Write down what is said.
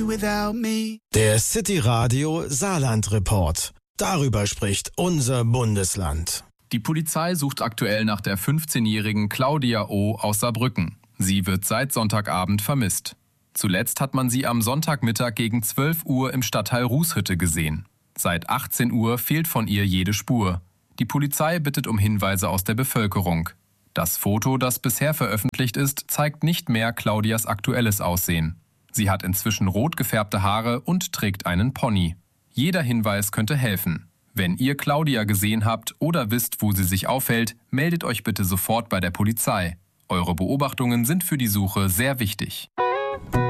Der City Radio Saarland Report. Darüber spricht unser Bundesland. Die Polizei sucht aktuell nach der 15-jährigen Claudia O. aus Saarbrücken. Sie wird seit Sonntagabend vermisst. Zuletzt hat man sie am Sonntagmittag gegen 12 Uhr im Stadtteil Rußhütte gesehen. Seit 18 Uhr fehlt von ihr jede Spur. Die Polizei bittet um Hinweise aus der Bevölkerung. Das Foto, das bisher veröffentlicht ist, zeigt nicht mehr Claudias aktuelles Aussehen. Sie hat inzwischen rot gefärbte Haare und trägt einen Pony. Jeder Hinweis könnte helfen. Wenn ihr Claudia gesehen habt oder wisst, wo sie sich aufhält, meldet euch bitte sofort bei der Polizei. Eure Beobachtungen sind für die Suche sehr wichtig.